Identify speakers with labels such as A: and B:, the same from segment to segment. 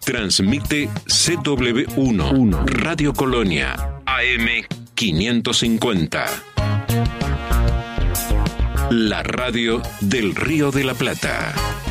A: Transmite CW1, Radio Colonia, AM 550. La radio del Río de la Plata.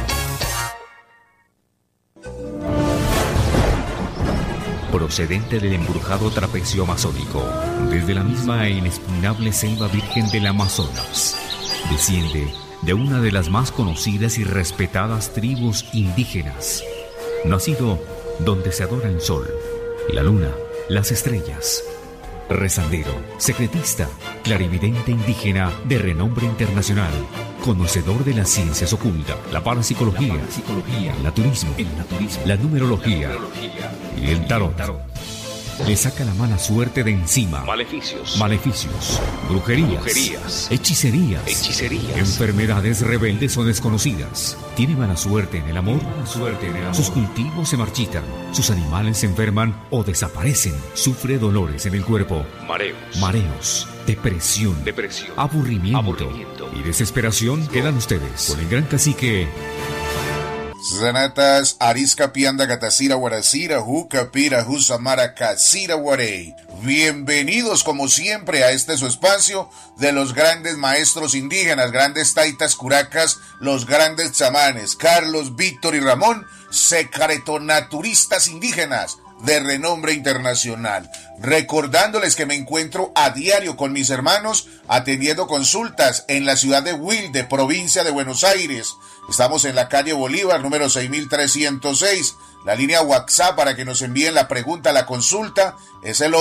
B: Procedente del embrujado trapecio amazónico, desde la misma e inexpugnable selva virgen del Amazonas, desciende de una de las más conocidas y respetadas tribus indígenas, nacido donde se adora el sol, la luna, las estrellas. Rezandero, secretista, clarividente indígena de renombre internacional, conocedor de las ciencias ocultas, la parapsicología, el naturismo, la numerología y el tarot. Le saca la mala suerte de encima. Maleficios, brujerías, hechicerías, enfermedades rebeldes o desconocidas. Tiene mala suerte en el amor. Sus cultivos se marchitan, sus animales se enferman o desaparecen. Sufre dolores en el cuerpo, mareos, depresión, aburrimiento y desesperación. Quedan ustedes con el gran cacique
C: Zanatas Arisca Pianda Gatasira Guarasira Jucapira Jusamara Casira Guarey. Bienvenidos como siempre a este su espacio de los grandes maestros indígenas, grandes taitas curacas, los grandes chamanes, Carlos, Víctor y Ramón, secretonaturistas indígenas de renombre internacional. Recordándoles que me encuentro a diario con mis hermanos atendiendo consultas en la ciudad de Wilde, provincia de Buenos Aires. Estamos en la calle Bolívar, número 6306. La línea WhatsApp para que nos envíen la pregunta, la consulta, es el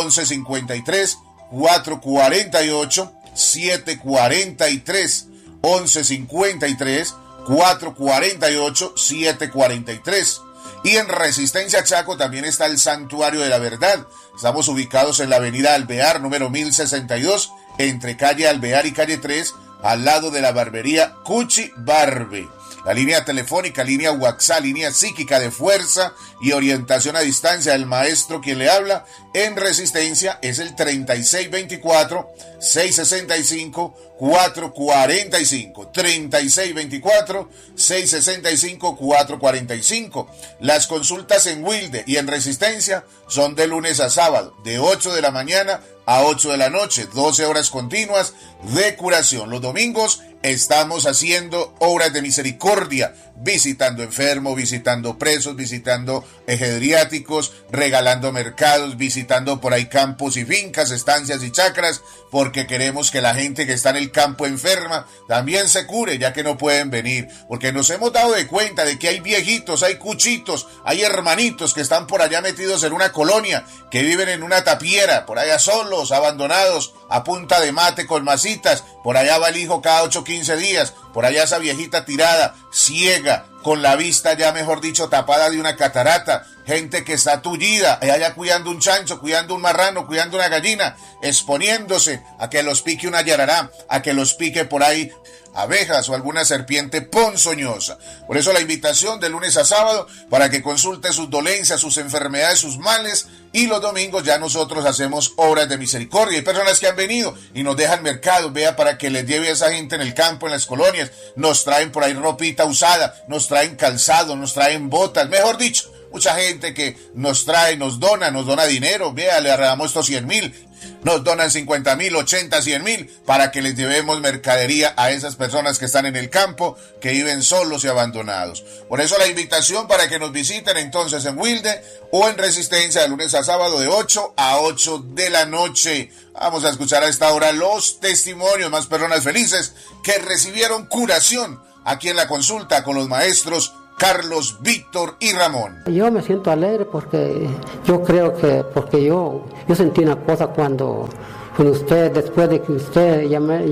C: 1153-448-743. 1153-448-743. Y en Resistencia Chaco también está el Santuario de la Verdad. Estamos ubicados en la avenida Alvear, número 1062, entre calle Alvear y calle 3, al lado de la barbería Cuchi Barbe. La línea telefónica, línea WhatsApp, línea psíquica de fuerza y orientación a distancia del maestro quien le habla en Resistencia es el 3624-665-445. 3624-665-445. Las consultas en Wilde y en Resistencia son de lunes a sábado, de 8 de la mañana a 8 de la noche, 12 horas continuas de curación. Los domingos estamos haciendo obras de misericordia, visitando enfermos, visitando presos, visitando geriátricos, regalando mercados, visitando por ahí campos y fincas, estancias y chacras, porque queremos que la gente que está en el campo enferma también se cure, ya que no pueden venir, porque nos hemos dado de cuenta de que hay viejitos, hay cuchitos, hay hermanitos que están por allá metidos en una colonia, que viven en una tapiera, por allá solos, abandonados, a punta de mate con masitas, por allá va el hijo cada 8 o 15 días, por allá esa viejita tirada, ciega, con la vista ya mejor dicho tapada de una catarata, gente que está tullida, allá cuidando un chancho, cuidando un marrano, cuidando una gallina, exponiéndose a que los pique una yarará, a que los pique por ahí abejas o alguna serpiente ponzoñosa. Por eso la invitación de lunes a sábado para que consulte sus dolencias, sus enfermedades, sus males, y los domingos ya nosotros hacemos obras de misericordia. Hay personas que han venido y nos dejan mercados, vea, para que les lleve a esa gente en el campo, en las colonias, nos traen por ahí ropita usada, nos traen calzado, nos traen botas, mejor dicho, mucha gente que nos trae, nos dona dinero, vea, le arreglamos estos 100,000, nos donan 50,000, 80, 100,000 para que les llevemos mercadería a esas personas que están en el campo, que viven solos y abandonados. Por eso la invitación para que nos visiten entonces en Wilde o en Resistencia de lunes a sábado de 8 a 8 de la noche. Vamos a escuchar a esta hora los testimonios, más personas felices que recibieron curación aquí en la consulta con los maestros Carlos, Víctor y Ramón.
D: Yo me siento alegre porque yo creo que, porque yo sentí una cosa cuando usted, después de que usted llamé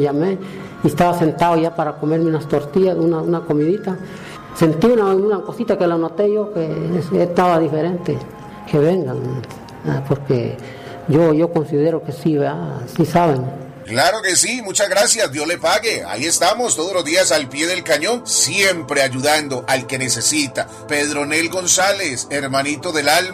D: y estaba sentado ya para comerme unas tortillas, una comidita, sentí una cosita que la noté yo que estaba diferente, que vengan, porque yo considero que sí, ¿verdad? Sí saben.
C: Claro que sí, muchas gracias, Dios le pague. Ahí estamos todos los días al pie del cañón, siempre ayudando al que necesita. Pedronel González, hermanito del alma,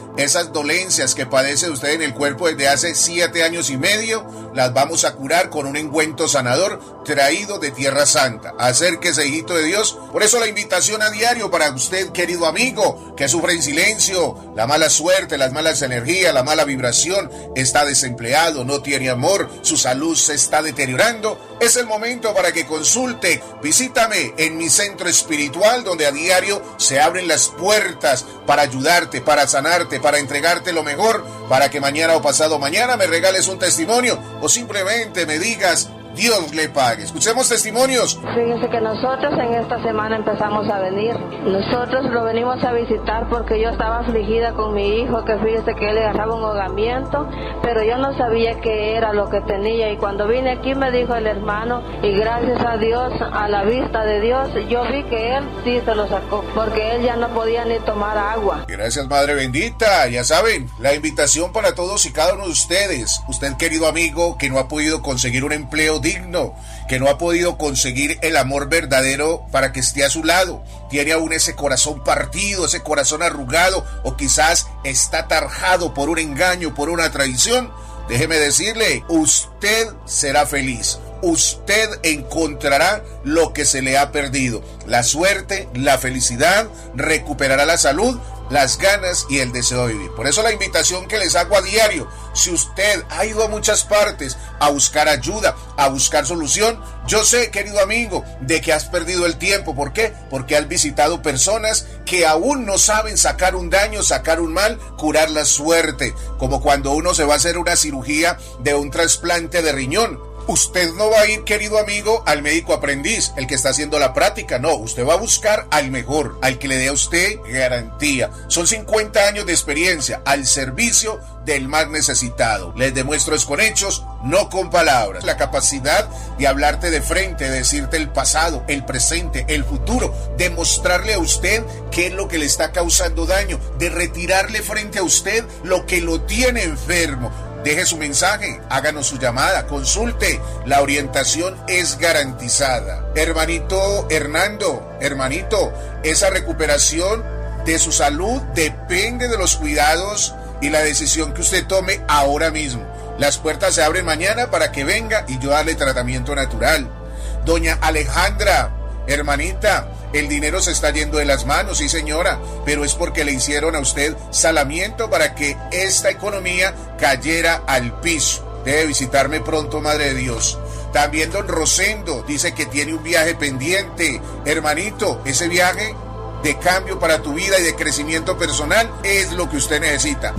C: esas dolencias que padece usted en el cuerpo desde hace 7 años y medio, las vamos a curar con un ungüento sanador traído de Tierra Santa. Acérquese, hijito de Dios. Por eso la invitación a diario para usted, querido amigo, que sufre en silencio, la mala suerte, las malas energías, la mala vibración, está desempleado, no tiene amor, su salud se está deteriorando. Es el momento para que consulte. Visítame en mi centro espiritual, donde a diario se abren las puertas para ayudarte, para sanarte, para entregarte lo mejor, para que mañana o pasado mañana me regales un testimonio o simplemente me digas: Dios le pague. Escuchemos testimonios.
E: Fíjense que nosotros en esta semana empezamos a venir. Nosotros lo venimos a visitar porque yo estaba afligida con mi hijo, que fíjese que él le agarraba un ahogamiento, pero yo no sabía qué era lo que tenía. Y cuando vine aquí me dijo el hermano, y gracias a Dios, a la vista de Dios, yo vi que él sí se lo sacó, porque él ya no podía ni tomar agua.
C: Gracias, Madre bendita. Ya saben, la invitación para todos y cada uno de ustedes. Usted, querido amigo, que no ha podido conseguir un empleo digno, que no ha podido conseguir el amor verdadero para que esté a su lado, tiene aún ese corazón partido, ese corazón arrugado, o quizás está tarjado por un engaño, por una traición, déjeme decirle, usted será feliz. Usted encontrará lo que se le ha perdido: la suerte, la felicidad, recuperará la salud, las ganas y el deseo de vivir. Por eso la invitación que les hago a diario: si usted ha ido a muchas partes a buscar ayuda, a buscar solución, yo sé, querido amigo, de que has perdido el tiempo. ¿Por qué? Porque has visitado personas que aún no saben sacar un daño, sacar un mal, curar la suerte, como cuando uno se va a hacer una cirugía de un trasplante de riñón. Usted no va a ir, querido amigo, al médico aprendiz, el que está haciendo la práctica. No, usted va a buscar al mejor, al que le dé a usted garantía. Son 50 años de experiencia al servicio del más necesitado. Les demuestro es con hechos, no con palabras. La capacidad de hablarte de frente, de decirte el pasado, el presente, el futuro, de mostrarle a usted qué es lo que le está causando daño, de retirarle frente a usted lo que lo tiene enfermo. Deje su mensaje, háganos su llamada, consulte, la orientación es garantizada. Hermanito Hernando, hermanito, esa recuperación de su salud depende de los cuidados y la decisión que usted tome ahora mismo. Las puertas se abren mañana para que venga y yo darle tratamiento natural. Doña Alejandra, hermanita, el dinero se está yendo de las manos, sí señora, pero es porque le hicieron a usted salamiento para que esta economía cayera al piso. Debe visitarme pronto, Madre de Dios. También don Rosendo dice que tiene un viaje pendiente. Hermanito, ese viaje de cambio para tu vida y de crecimiento personal es lo que usted necesita.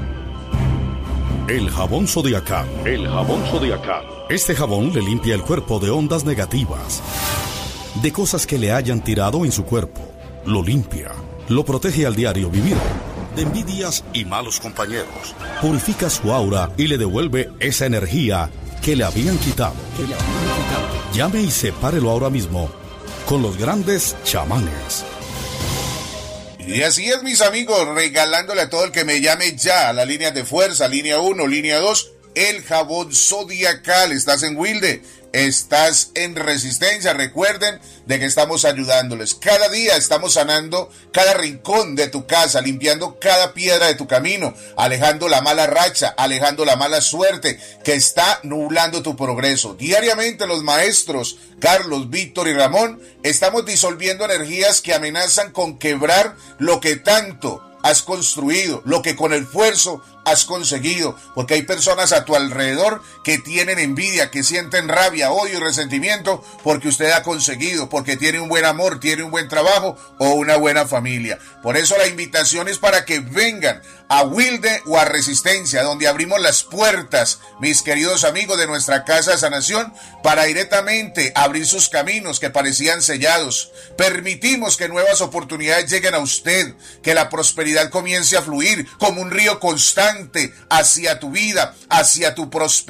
F: El jabón Zodiacal. El jabón Zodiacal. Este jabón le limpia el cuerpo de ondas negativas, de cosas que le hayan tirado en su cuerpo. Lo limpia, lo protege al diario vivir de envidias y malos compañeros. Purifica su aura y le devuelve esa energía que le habían quitado. Llame y sepárelo ahora mismo con los grandes chamanes.
C: Y así es, mis amigos, regalándole a todo el que me llame ya a las líneas de fuerza, línea 1, línea 2, el jabón Zodiacal. Estás en Wilde, estás en Resistencia. Recuerden de que estamos ayudándoles. Cada día estamos sanando cada rincón de tu casa, limpiando cada piedra de tu camino, alejando la mala racha, alejando la mala suerte que está nublando tu progreso. Diariamente los maestros Carlos, Víctor y Ramón estamos disolviendo energías que amenazan con quebrar lo que tanto has construido, lo que con esfuerzo has conseguido, porque hay personas a tu alrededor que tienen envidia, que sienten rabia, odio y resentimiento porque usted ha conseguido, porque tiene un buen amor, tiene un buen trabajo o una buena familia. Por eso la invitación es para que vengan a Wilde o a Resistencia, donde abrimos las puertas, mis queridos amigos de nuestra Casa de Sanación, para directamente abrir sus caminos que parecían sellados. Permitimos que nuevas oportunidades lleguen a usted, que la prosperidad comience a fluir como un río constante hacia tu vida, hacia tu prosperidad.